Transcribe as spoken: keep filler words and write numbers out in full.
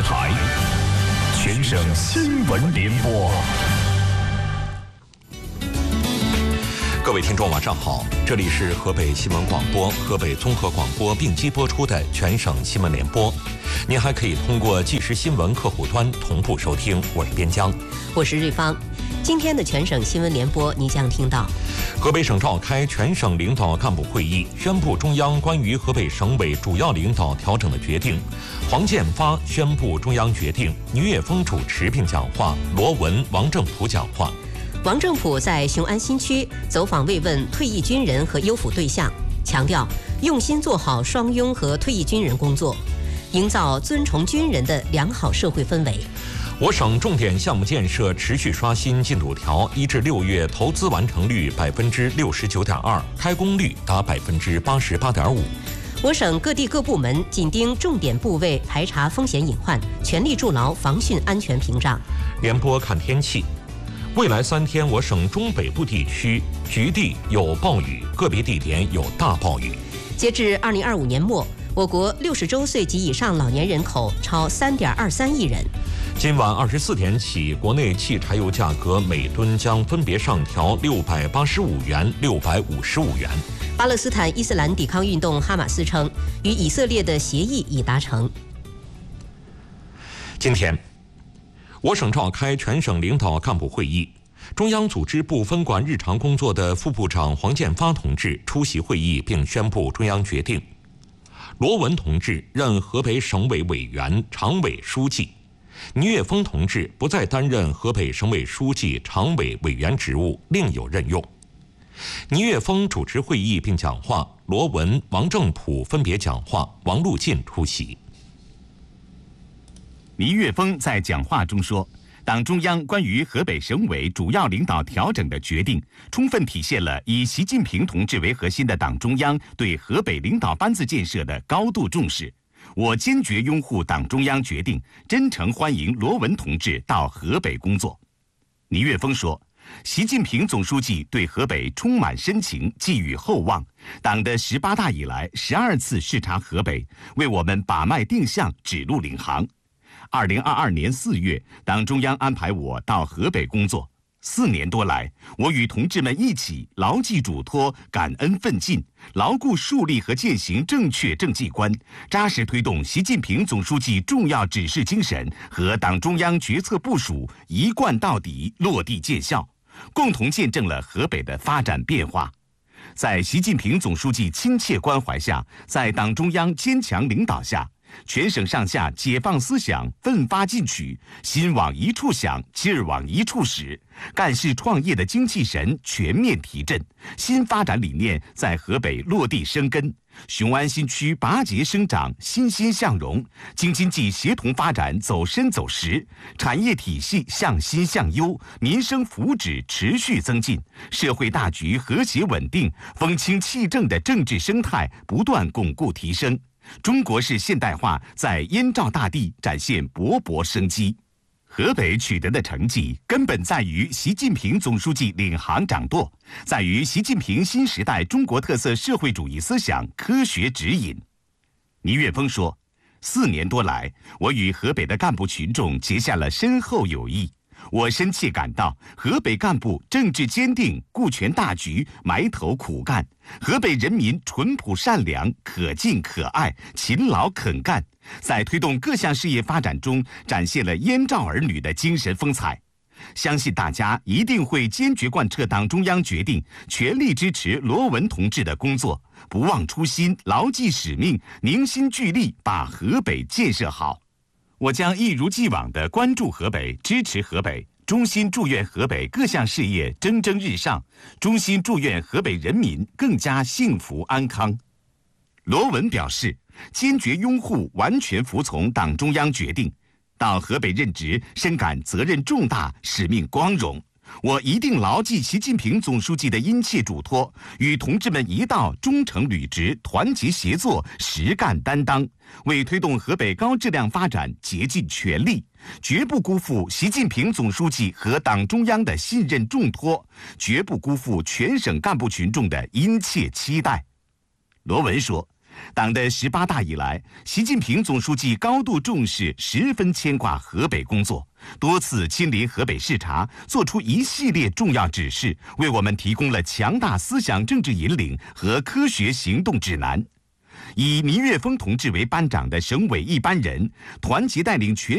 台，全省新闻联播。 各位听众，晚上好，这里是河北新闻广播、河北综合广播并机播出的全省新闻联播。您还可以通过即时新闻客户端同步收听。我是边疆， 我是瑞芳。今天的全省新闻联播，你将听到： 河北省召开全省领导干部会议，宣布中央关于河北省委主要领导调整的决定。黄建发宣布中央决定，倪岳峰主持并讲话，罗文、王正普讲话。 王正普在雄安新区走访慰问退役军人和优抚对象，强调用心做好双拥和退役军人工作，营造尊崇军人的良好社会氛围。 我省重点项目建设持续刷新进度条，一至六月投资完成率百分之六十九点二，开工率达百分之八十八点五。 我省各地各部门紧盯重点部位，排查风险隐患，全力筑牢防汛安全屏障。 联播看天气。未来三天，我省中北部地区局地有暴雨，个别地点有大暴雨。 截至二零二五年末，我国六十周岁及以上老年人口超三点二三亿人。 今晚二十四点起，国内汽柴油价格每吨将分别上调六百八十五元、六百五十五元。 巴勒斯坦伊斯兰抵抗运动哈马斯称，与以色列的协议已达成。 今天，我省召开全省领导干部会议，中央组织部分管日常工作的副部长黄建发同志出席会议并宣布中央决定。罗文同志任河北省委委员、常委书记，倪岳峰同志不再担任河北省委书记、常委委员职务，另有任用。倪岳峰主持会议并讲话，罗文、王正普分别讲话，王路进出席。 倪岳峰在讲话中说，党中央关于河北省委主要领导调整的决定，充分体现了以习近平同志为核心的党中央对河北领导班子建设的高度重视。我坚决拥护党中央决定，真诚欢迎罗文同志到河北工作。倪岳峰说，习近平总书记对河北充满深情，寄予厚望。党的十八大以来十二次视察河北，为我们把脉定向，指路领航。二零二二年四月，党中央安排我到河北工作。四年多来，我与同志们一起牢记嘱托，感恩奋进，牢固树立和践行正确政绩观，扎实推动习近平总书记重要指示精神和党中央决策部署一贯到底，落地见效，共同见证了河北的发展变化。在习近平总书记亲切关怀下，在党中央坚强领导下，全省上下解放思想，奋发进取，心往一处想，劲儿往一处使，干事创业的精气神全面提振，新发展理念在河北落地生根，雄安新区拔节生长，欣欣向荣，京津冀协同发展走深走实，产业体系向新向优，民生福祉持续增进，社会大局和谐稳定，风清气正的政治生态不断巩固提升。中国式现代化在燕赵大地展现勃勃生机。河北取得的成绩，根本在于习近平总书记领航掌舵，在于习近平新时代中国特色社会主义思想科学指引。倪岳峰说，四年多来，我与河北的干部群众结下了深厚友谊。我深切感到，河北干部政治坚定，顾全大局，埋头苦干；河北人民淳朴善良，可敬可爱，勤劳肯干，在推动各项事业发展中展现了燕赵儿女的精神风采。相信大家一定会坚决贯彻党中央决定，全力支持罗文同志的工作，不忘初心，牢记使命，凝心聚力，把河北建设好。我将一如既往地关注河北，支持河北，衷心祝愿河北各项事业蒸蒸日上，衷心祝愿河北人民更加幸福安康。罗文表示，坚决拥护、完全服从党中央决定，到河北任职，深感责任重大，使命光荣。我一定牢记习近平总书记的殷切嘱托，与同志们一道忠诚履职，团结协作，实干担当，为推动河北高质量发展竭尽全力，绝不辜负习近平总书记和党中央的信任重托，绝不辜负全省干部群众的殷切期待。罗文说， 党的十八大以来，习近平总书记高度重视，十分牵挂河北工作，多次亲临河北视察，作出一系列重要指示，为我们提供了强大思想政治引领和科学行动指南。以倪岳峰同志为班长的省委一班人，团结带领全